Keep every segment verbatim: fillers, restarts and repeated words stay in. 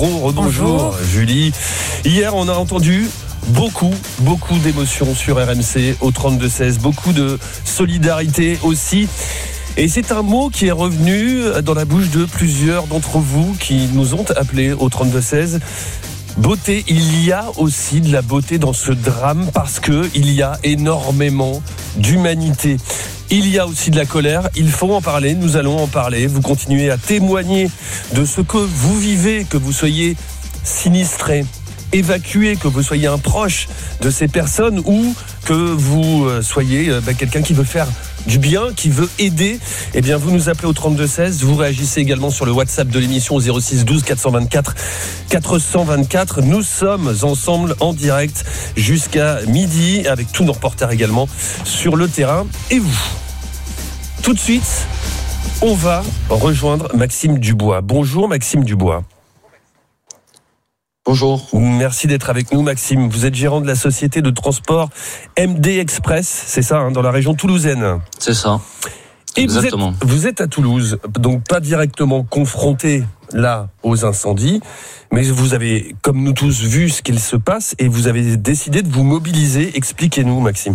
Bonjour, bonjour Julie. Hier, on a entendu beaucoup, beaucoup d'émotions sur R M C au trente-deux seize, beaucoup de solidarité aussi. Et c'est un mot qui est revenu dans la bouche de plusieurs d'entre vous qui nous ont appelés au trente-deux seize. Beauté, il y a aussi de la beauté dans ce drame parce que il y a énormément d'humanité. Il y a aussi de la colère, il faut en parler, nous allons en parler. Vous continuez à témoigner de ce que vous vivez, que vous soyez sinistré, évacué, que vous soyez un proche de ces personnes ou que vous soyez euh, bah, quelqu'un qui veut faire du bien, qui veut aider. Eh bien, vous nous appelez au trente-deux seize, vous réagissez également sur le WhatsApp de l'émission zéro six douze quatre cent vingt-quatre quatre cent vingt-quatre. Nous sommes ensemble en direct jusqu'à midi avec tous nos reporters également sur le terrain. Et vous, tout de suite, on va rejoindre Maxime Dubois. Bonjour Maxime Dubois. Bonjour. Merci d'être avec nous Maxime. Vous êtes gérant de la société de transport M D Express, c'est ça, hein, dans la région toulousaine. C'est ça. Et Exactement. Vous êtes, vous êtes à Toulouse, donc pas directement confronté là aux incendies, mais vous avez, comme nous tous, vu ce qu'il se passe et vous avez décidé de vous mobiliser. Expliquez-nous Maxime.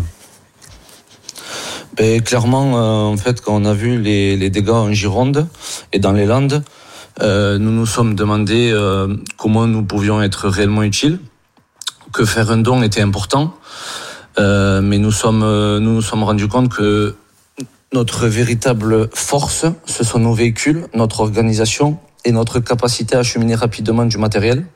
Ben, clairement, euh, en fait, quand on a vu les, les dégâts en Gironde et dans les Landes, Euh, nous nous sommes demandé euh, comment nous pouvions être réellement utiles, que faire un don était important, euh, mais nous sommes euh, nous nous sommes rendus compte que notre véritable force, ce sont nos véhicules, notre organisation et notre capacité à acheminer rapidement du matériel.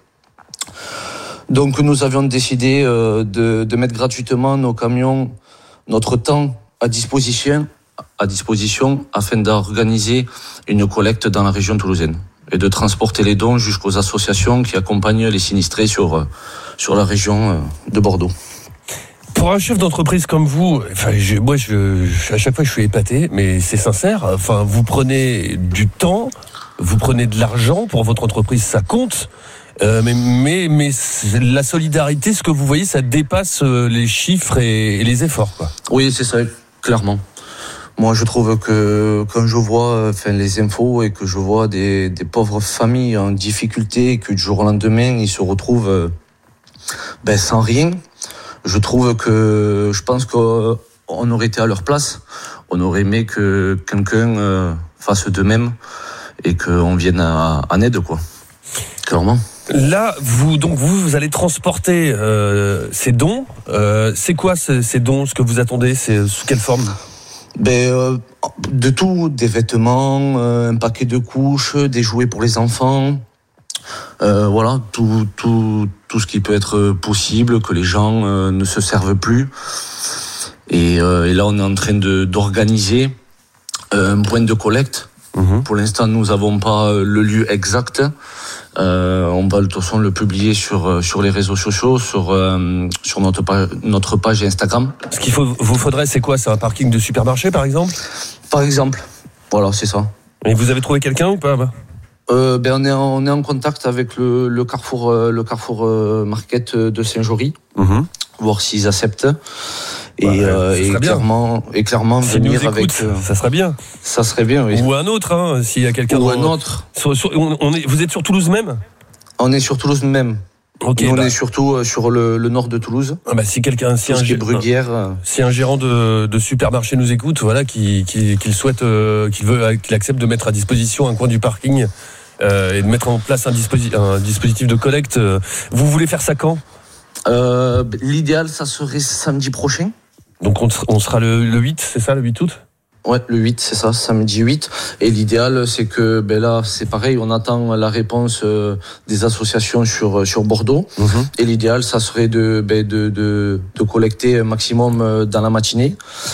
Donc nous avions décidé euh, de, de mettre gratuitement nos camions, notre temps à disposition, à disposition afin d'organiser une collecte dans la région toulousaine et de transporter les dons jusqu'aux associations qui accompagnent les sinistrés sur, sur la région de Bordeaux. Pour un chef d'entreprise comme vous, enfin, je, moi, je, à chaque fois, je suis épaté, mais c'est sincère. Enfin, vous prenez du temps, vous prenez de l'argent pour votre entreprise, ça compte. Euh, mais, mais, mais la solidarité, ce que vous voyez, ça dépasse les chiffres et, et les efforts, quoi. Oui, c'est ça, clairement. Moi, je trouve que quand je vois enfin, les infos et que je vois des, des pauvres familles en difficulté, que du jour au lendemain, ils se retrouvent euh, ben, sans rien, je trouve que je pense qu'on aurait été à leur place. On aurait aimé que quelqu'un euh, fasse de même et qu'on vienne à, en aide, quoi. Clairement. Là, vous donc vous, vous allez transporter euh, ces dons. Euh, c'est quoi ces, ces dons? Ce que vous attendez, c'est sous quelle forme? Ben, euh, de tout, des vêtements, euh, un paquet de couches, des jouets pour les enfants, euh, voilà, tout, tout, tout ce qui peut être possible, que les gens euh, ne se servent plus. Et, euh, et là, on est en train de, d'organiser un point de collecte. Mmh. Pour l'instant, nous n'avons pas le lieu exact. Euh, on va de toute façon le publier sur sur les réseaux sociaux, sur euh, sur notre page notre page Instagram. Ce qu'il faut, vous faudrait, c'est quoi? C'est un parking de supermarché, par exemple? Par exemple, voilà, c'est ça. Et vous avez trouvé quelqu'un ou pas? euh, Ben on est en, on est en contact avec le le Carrefour euh, le Carrefour euh, Market de Saint-Jory, mmh. voir s'ils acceptent. Et, bah, euh, et clairement, et clairement si venir écoute, avec. Euh, ça serait bien. Ça serait bien, oui. Ou un autre, hein, s'il y a quelqu'un. Ou dans, un autre. Sur, sur, on, on est, vous êtes sur Toulouse même? On est sur Toulouse même. Okay, Nous, bah. on est surtout sur le, le nord de Toulouse. Ah bah, si quelqu'un, si un, Bruguière, un, si un gérant de, de supermarché nous écoute, voilà, qui, qui, qu'il souhaite, euh, qu'il veut, qu'il accepte de mettre à disposition un coin du parking euh, et de mettre en place un, disposi- un dispositif de collecte. Euh, vous voulez faire ça quand? euh, L'idéal, ça serait samedi prochain. Donc on, on sera le, le huit, c'est ça, le huit août? Ouais, le huit, c'est ça, samedi huit. Et l'idéal, c'est que ben là, c'est pareil, on attend la réponse euh, des associations sur sur Bordeaux. Mmh. Et l'idéal, ça serait de ben de de de collecter un maximum dans la matinée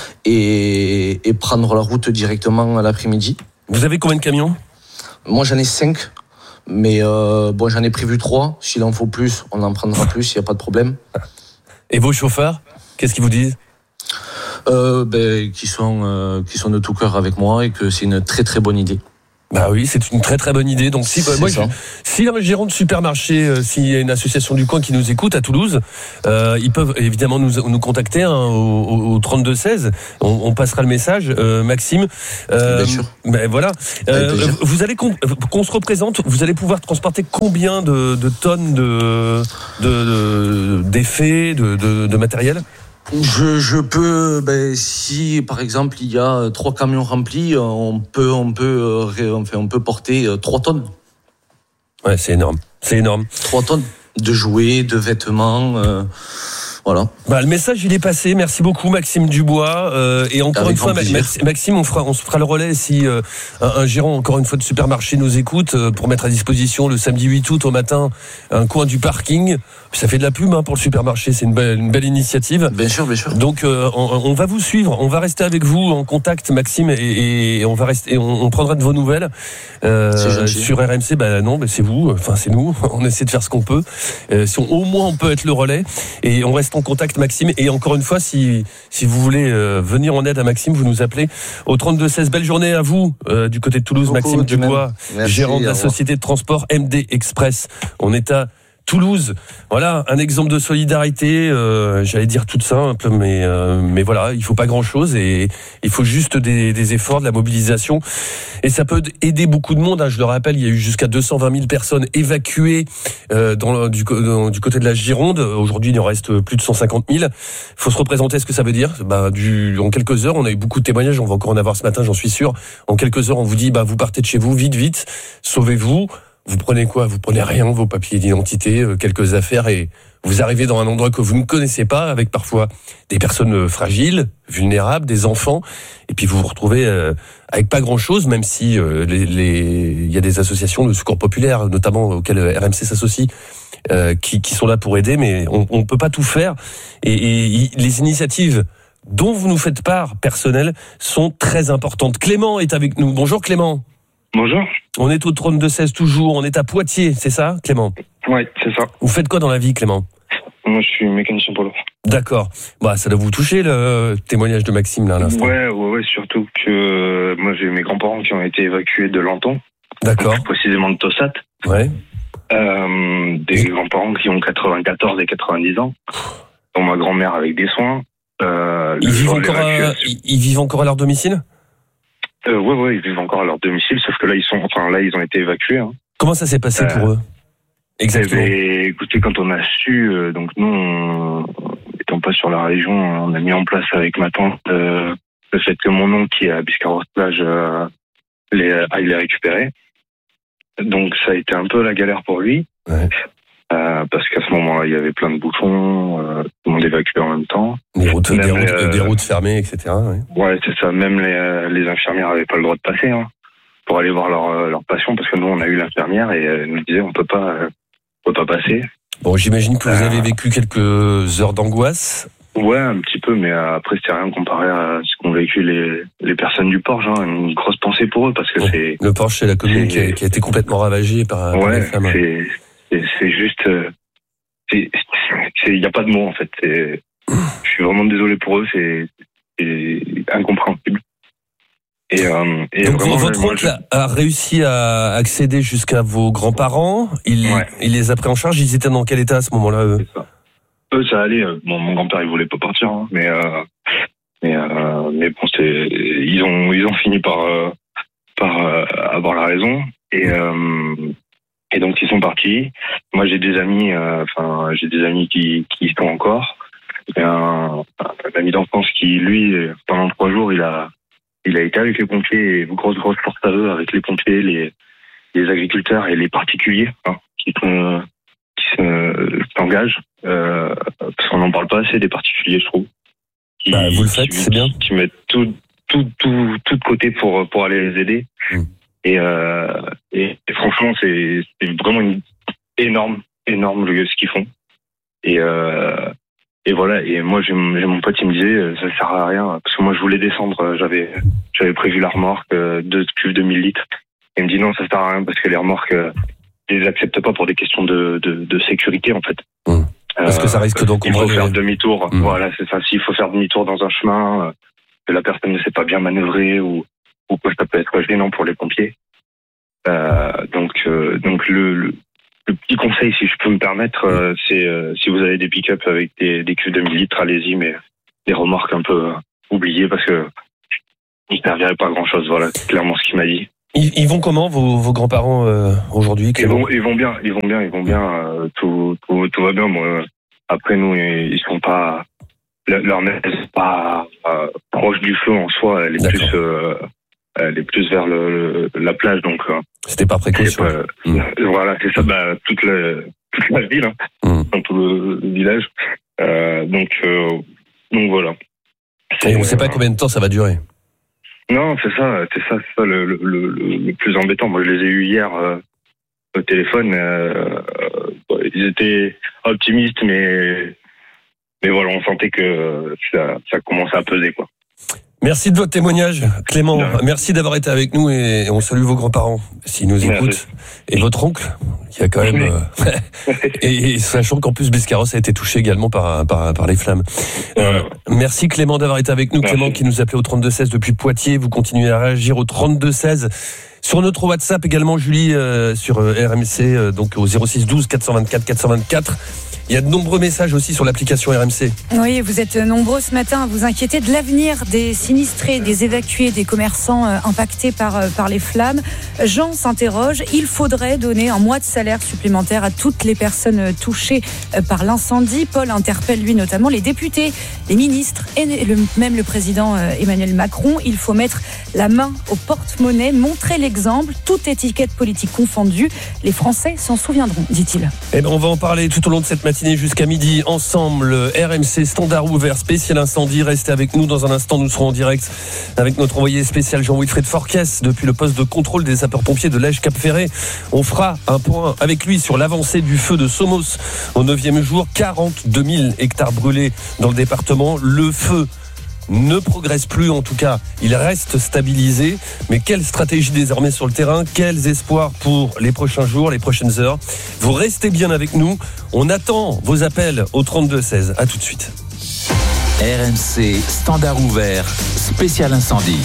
et et prendre la route directement l'après-midi. Vous avez combien de camions? Moi, j'en ai cinq, mais euh, bon, j'en ai prévu trois. S'il en faut plus, on en prendra plus, il y a pas de problème. Et vos chauffeurs, qu'est-ce qu'ils vous disent? Euh, ben, qui sont euh, qui sont de tout cœur avec moi et que c'est une très très bonne idée. Bah oui, c'est une très très bonne idée. Donc si, bah, moi, je, si un gérant de supermarché, euh, s'il y a une association du coin qui nous écoute à Toulouse, euh, ils peuvent évidemment nous, nous contacter hein, au, au trente-deux seize. On, on passera le message, euh, Maxime. Euh, Bien sûr. Ben voilà. Euh, vous allez qu'on, qu'on se représente. Vous allez pouvoir transporter combien de, de tonnes de, de, de d'effets, de, de, de matériel? Je, je peux, ben, si par exemple il y a trois camions remplis, on peut, on peut, enfin, on peut porter trois tonnes. Ouais, c'est énorme, c'est énorme. Trois tonnes de jouets, de vêtements, euh, voilà. Bah, le message il est passé. Merci beaucoup Maxime Dubois. Euh, et encore Avec une fois, Max, Maxime, on fera, on se fera le relais si euh, un, un gérant encore une fois de supermarché nous écoute euh, pour mettre à disposition le samedi huit août au matin un coin du parking. Ça fait de la pub hein, pour le supermarché, c'est une belle, une belle initiative. Bien sûr, bien sûr. Donc euh, on, on va vous suivre, on va rester avec vous en contact, Maxime, et, et on va rester, on, on prendra de vos nouvelles euh, sur R M C. Bah non, mais c'est vous, enfin c'est nous. On essaie de faire ce qu'on peut. Euh, si on, au moins on peut être le relais, et on reste en contact, Maxime. Et encore une fois, si si vous voulez euh, venir en aide à Maxime, vous nous appelez au trente-deux seize. Belle journée à vous euh, du côté de Toulouse, beaucoup, Maxime Dubois, Merci, gérant de la société de transport M D Express. On est à Toulouse, voilà un exemple de solidarité. Euh, j'allais dire toute simple, mais euh, mais voilà, il faut pas grand chose et il faut juste des, des efforts, de la mobilisation, et ça peut aider beaucoup de monde. Hein, je le rappelle, il y a eu jusqu'à deux cent vingt mille personnes évacuées euh, dans du, dans, du côté de la Gironde. Aujourd'hui, il en reste plus de cent cinquante mille. Il faut se représenter ce que ça veut dire. Bah, du, en quelques heures, on a eu beaucoup de témoignages. On va encore en avoir ce matin, j'en suis sûr. En quelques heures, on vous dit, bah vous partez de chez vous, vite, vite, sauvez-vous. Vous prenez quoi? Vous prenez rien, vos papiers d'identité, euh, quelques affaires, et vous arrivez dans un endroit que vous ne connaissez pas, avec parfois des personnes fragiles, vulnérables, des enfants, et puis vous vous retrouvez euh, avec pas grand-chose, même si euh, les, les, il y a des associations de secours populaire, notamment auxquelles R M C s'associe, euh, qui, qui sont là pour aider, mais on ne peut pas tout faire. Et, et les initiatives dont vous nous faites part, personnelles, sont très importantes. Clément est avec nous. Bonjour Clément. Bonjour. On est au trente-deux seize toujours, on est à Poitiers, c'est ça, Clément? Oui, c'est ça. Vous faites quoi dans la vie, Clément? Moi, je suis mécanicien polo. D'accord. Bah, ça doit vous toucher, le témoignage de Maxime, là, à l'instant. Ouais, ouais, ouais, surtout que euh, moi, j'ai mes grands-parents qui ont été évacués de Lanton. D'accord. Donc, précisément de Tossat. Ouais. Euh, des grands-parents qui ont quatre-vingt-quatorze et quatre-vingt-dix ans. Dont ma grand-mère avec des soins. Euh, ils, vivent encore à, ils, ils vivent encore à leur domicile? Euh, ouais, ouais, ils vivent encore à leur domicile, sauf que là, ils sont, enfin, là, ils ont été évacués. Hein. Comment ça s'est passé euh, pour eux? Exactement. Et, écoutez, quand on a su, euh, donc nous, on, étant pas sur la région, on a mis en place avec ma tante euh, le fait que mon oncle, qui est à Biscarrosse-Plage, euh, les, aille les récupérer. Donc ça a été un peu la galère pour lui. Ouais. Euh, parce qu'à ce moment-là, il y avait plein de bouchons, euh, tout le monde évacuait en même temps. Des routes, des routes, euh, des routes fermées, et cetera. Ouais, ouais c'est ça. Même les, les infirmières n'avaient pas le droit de passer hein, pour aller voir leur, leur patient, parce que nous, on a eu l'infirmière et elle nous disait on peut pas, euh, on peut pas passer. Bon, j'imagine que vous avez vécu quelques heures d'angoisse. Ouais, un petit peu, mais après, c'était rien comparé à ce qu'ont vécu les, les personnes du Porche. Hein. Une grosse pensée pour eux, parce que bon, c'est... Le Porche, c'est la commune qui a, qui a été complètement ravagée par, ouais, par les flammes. C'est, c'est, c'est juste... Il n'y a pas de mots, en fait. C'est, je suis vraiment désolé pour eux, c'est, c'est incompréhensible. Et, euh, et donc vraiment, votre oncle je... a réussi à accéder jusqu'à vos grands-parents. Il, ouais. il les a pris en charge. Ils étaient dans quel état à ce moment-là, eux? C'est ça. Eux, ça allait. Bon, mon grand-père, il voulait pas partir, hein, mais euh, mais euh, mais bon, c'est ils ont ils ont fini par euh, par euh, avoir la raison et euh, et donc ils sont partis. Moi, j'ai des amis, enfin, euh, j'ai des amis qui qui y sont encore. Il y a un, un ami d'enfance qui, lui, pendant trois jours, il a il a été avec les pompiers, et grosse grosse force à eux avec les pompiers, les les agriculteurs et les particuliers hein, qui sont qui se, s'engagent, euh, parce qu'on n'en parle pas assez des particuliers, je trouve. Qui, bah, vous le faites, qui, c'est bien. Qui mettent tout, tout, tout, tout de côté pour, pour aller les aider. Mmh. Et, euh, et, et franchement, c'est, c'est vraiment une énorme, énorme ce qu'ils font. Et, euh, et voilà. Et moi, j'ai, j'ai mon pote qui me disait, ça sert à rien, parce que moi, je voulais descendre. J'avais, j'avais prévu la remorque, deux cuves de mille litres. Et il me dit non, ça sert à rien, parce que les remorques, ils les acceptent pas pour des questions de, de, de sécurité, en fait. Mmh. Parce euh, que ça risque d'encombrer. Il faut faire demi-tour. Mmh. Voilà, c'est ça. S'il faut faire demi-tour dans un chemin, euh, que la personne ne sait pas bien manœuvrer ou, ou que ça peut être gênant pour les pompiers. Euh, donc, euh, donc le, le, le petit conseil, si je peux me permettre, euh, c'est euh, si vous avez des pick-up avec des, des cuves de mille litres, allez-y, mais des remorques un peu euh, oubliées parce que il ne servirait pas à grand-chose. Voilà, c'est clairement ce qu'il m'a dit. Ils, ils vont comment vos, vos grands-parents euh, aujourd'hui? Ils vont, ils vont bien, ils vont bien, ils vont bien. Euh, tout, tout, tout va bien. Moi, après nous, ils sont pas. Leur mère n'est pas euh, proche du feu en soi. Elle est D'accord. plus, euh, elle est plus vers le, le la plage. Donc euh, c'était pas précoce. Pas, mmh. Voilà, c'est ça. Bah, toute la toute la ville, hein, mmh. dans tout le village. Euh, donc euh, donc voilà. Et on ne sait pas combien de temps ça va durer. Non, c'est ça, c'est ça, c'est ça le, le, le, le plus embêtant. Moi, je les ai eus hier euh, au téléphone. Euh, euh, ils étaient optimistes, mais mais voilà, on sentait que ça, ça commençait à peser, quoi. Merci de votre témoignage, Clément. Ouais. Merci d'avoir été avec nous et on salue vos grands-parents s'ils nous écoutent. Merci. Et votre oncle, qui a quand même. Euh... et, et sachant qu'en plus Biscarrosse a été touché également par par, par les flammes. Euh, merci Clément d'avoir été avec nous. Merci. Clément qui nous appelait au trente-deux seize depuis Poitiers. Vous continuez à réagir au trente-deux seize. Sur notre WhatsApp également, Julie, euh, sur euh, R M C, euh, donc au zéro six douze quatre cent vingt-quatre quatre cent vingt-quatre. Il y a de nombreux messages aussi sur l'application R M C. Oui, vous êtes nombreux ce matin à vous inquiéter de l'avenir des sinistrés, des évacués, des commerçants impactés par, par les flammes. Jean s'interroge, il faudrait donner un mois de salaire supplémentaire à toutes les personnes touchées par l'incendie. Paul interpelle lui notamment les députés, les ministres et le, même le président Emmanuel Macron. Il faut mettre la main au porte-monnaie, montrer l'exemple, toute étiquette politique confondue. Les Français s'en souviendront, dit-il. Eh ben, on va en parler tout au long de cette matinée jusqu'à midi ensemble. R M C standard ouvert spécial incendie. Restez avec nous dans un instant. Nous serons en direct avec notre envoyé spécial Jean-Wilfried Forquès depuis le poste de contrôle des sapeurs-pompiers de Lège Cap-Ferré. On fera un point avec lui sur l'avancée du feu de Somos au neuvième jour. quarante-deux mille hectares brûlés dans le département. Le feu ne progresse plus, en tout cas, il reste stabilisé. Mais quelle stratégie désormais sur le terrain? Quels espoirs pour les prochains jours, les prochaines heures? Vous restez bien avec nous. On attend vos appels au trente-deux seize. À tout de suite. R M C standard ouvert, spécial incendie.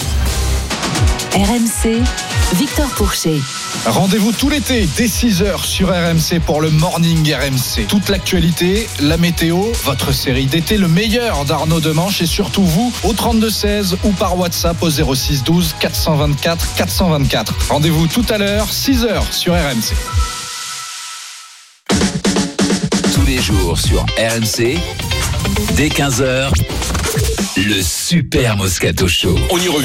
R M C, Victor Pourchet. Rendez-vous tout l'été dès six heures sur R M C pour le Morning R M C. Toute l'actualité, la météo, votre série d'été, le meilleur d'Arnaud Demanche et surtout vous au trente-deux seize ou par WhatsApp au zéro six douze quatre cent vingt-quatre quatre cent vingt-quatre. Rendez-vous tout à l'heure, six heures sur R M C. Tous les jours sur R M C, dès quinze heures, le Super Moscato Show. On y revient.